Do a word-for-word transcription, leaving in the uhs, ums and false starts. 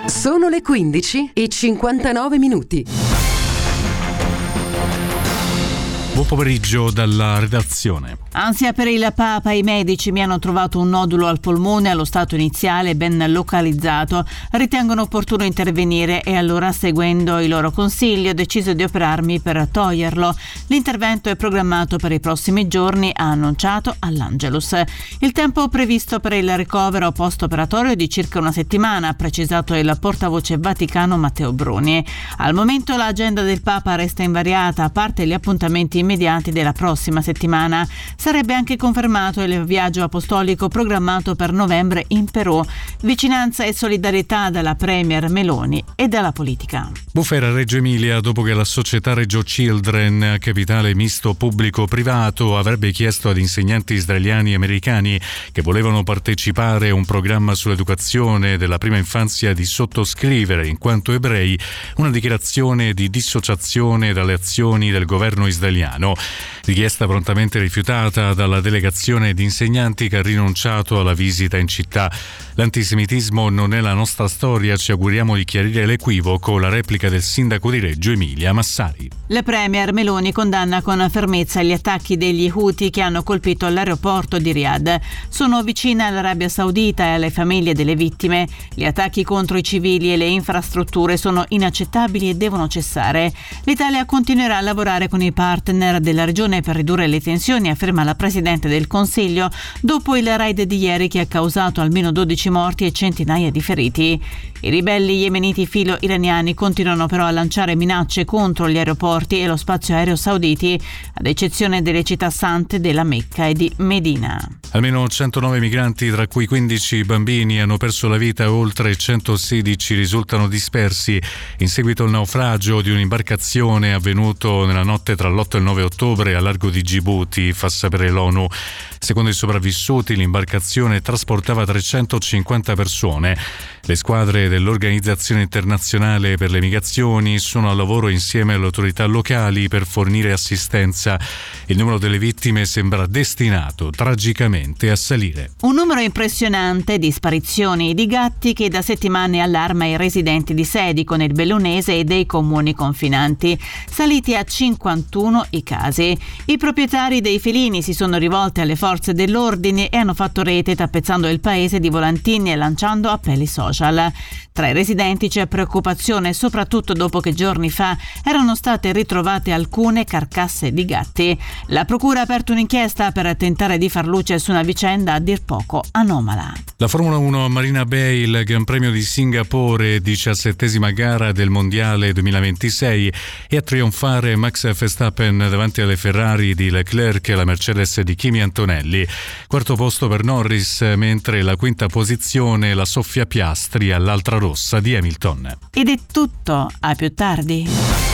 Sono le quindici e cinquantanove minuti. Buon pomeriggio dalla redazione. Ansia per il Papa, i medici mi hanno trovato un nodulo al polmone allo stato iniziale ben localizzato. Ritengono opportuno intervenire e allora, seguendo i loro consigli, ho deciso di operarmi per toglierlo. L'intervento è programmato per i prossimi giorni, ha annunciato all'Angelus. Il tempo previsto per il ricovero post-operatorio è di circa una settimana, ha precisato il portavoce vaticano Matteo Bruni. Al momento l'agenda del Papa resta invariata, a parte gli appuntamenti immediati della prossima settimana. Sarebbe anche confermato il viaggio apostolico programmato per novembre in Perù. Vicinanza e solidarietà dalla Premier Meloni e dalla politica. Bufera a Reggio Emilia, dopo che la società Reggio Children, capitale misto pubblico-privato, avrebbe chiesto ad insegnanti israeliani e americani che volevano partecipare a un programma sull'educazione della prima infanzia di sottoscrivere, in quanto ebrei, una dichiarazione di dissociazione dalle azioni del governo israeliano. Richiesta prontamente rifiutata dalla delegazione di insegnanti che ha rinunciato alla visita in città. L'antisemitismo non è la nostra storia, ci auguriamo di chiarire l'equivoco, la replica del sindaco di Reggio Emilia Massari. La Premier Meloni condanna con fermezza gli attacchi degli Houthi che hanno colpito l'aeroporto di Riyadh. Sono vicina all'Arabia Saudita e alle famiglie delle vittime. Gli attacchi contro i civili e le infrastrutture sono inaccettabili e devono cessare. L'Italia continuerà a lavorare con i partner della regione per ridurre le tensioni, afferma la Presidente del Consiglio, dopo il raid di ieri che ha causato almeno dodici morti e centinaia di feriti. I ribelli yemeniti filo-iraniani continuano però a lanciare minacce contro gli aeroporti e lo spazio aereo sauditi, ad eccezione delle città sante della Mecca e di Medina. Almeno centonove migranti, tra cui quindici bambini, hanno perso la vita e oltre centosedici risultano dispersi in seguito al naufragio di un'imbarcazione avvenuto nella notte tra l'otto e il nove ottobre a largo di Gibuti, fa sapere l'ONU. Secondo i sopravvissuti, l'imbarcazione trasportava trecentocinquanta persone. Le squadre dell'Organizzazione Internazionale per le Migrazioni sono al lavoro insieme alle autorità locali per fornire assistenza. Il numero delle vittime sembra destinato tragicamente a salire. Un numero impressionante di sparizioni di gatti che da settimane allarma i residenti di Sedico nel Bellunese e dei comuni confinanti. Saliti a cinquantuno i casi. I proprietari dei felini si sono rivolti alle forze dell'ordine e hanno fatto rete tappezzando il paese di volantini e lanciando appelli social. Tra i residenti c'è preoccupazione, soprattutto dopo che giorni fa erano state ritrovate alcune carcasse di gatti. La procura ha aperto un'inchiesta per tentare di far luce su una vicenda a dir poco anomala. La Formula uno a Marina Bay, il Gran Premio di Singapore, diciassettesima gara del Mondiale duemilaventisei, e a trionfare Max Verstappen davanti alle Ferrari di Leclerc e la Mercedes di Kimi Antonelli. Quarto posto per Norris, mentre la quinta posizione la soffia Piastri all'altra rossa di Hamilton. Ed è tutto, a più tardi.